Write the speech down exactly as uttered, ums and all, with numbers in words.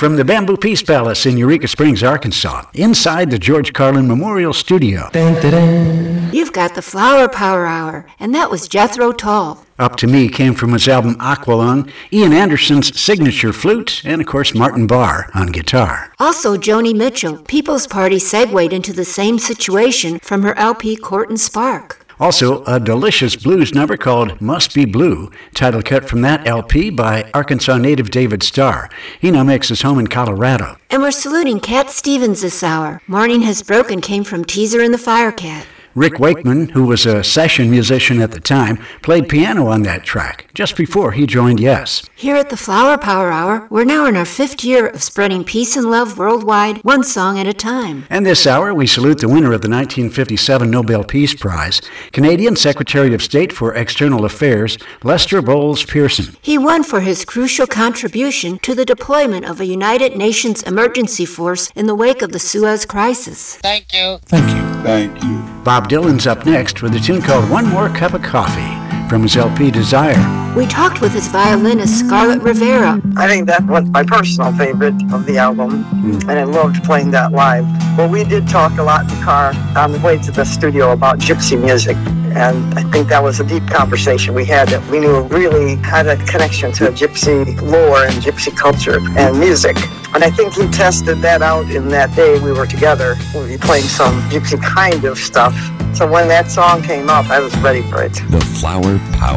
from the Bamboo Peace Palace in Eureka Springs, Arkansas, inside the George Carlin Memorial Studio. Dun, dun, dun. You've got the Flower Power Hour, and that was Jethro Tull. Up to Me came from his album Aqualung, Ian Anderson's signature flute, and of course Martin Barr on guitar. Also Joni Mitchell, People's Party segued into the same situation from her L P Court and Spark. Also, a delicious blues number called Must Be Blue, title cut from that L P by Arkansas native David Starr. He now makes his home in Colorado. And we're saluting Cat Stevens this hour. Morning Has Broken came from Teaser and the Firecat. Rick Wakeman, who was a session musician at the time, played piano on that track just before he joined Yes. Here at the Flower Power Hour, we're now in our fifth year of spreading peace and love worldwide, one song at a time. And this hour, we salute the winner of the nineteen fifty-seven Nobel Peace Prize, Canadian Secretary of State for External Affairs, Lester Bowles Pearson. He won for his crucial contribution to the deployment of a United Nations emergency force in the wake of the Suez Crisis. Thank you. Thank you. Thank you. Bob Dylan's up next with a tune called One More Cup of Coffee from his L P Desire. We talked with his violinist Scarlett Rivera. I think that was my personal favorite of the album, Mm. and I loved playing that live. Well, we did talk a lot in the car on the way to the studio about gypsy music, and I think that was a deep conversation we had that we knew really had a connection to gypsy lore and gypsy culture and music. And I think he tested that out in that day we were together. We were playing some gypsy kind of stuff. So when that song came up, I was ready for it. The Flower Power.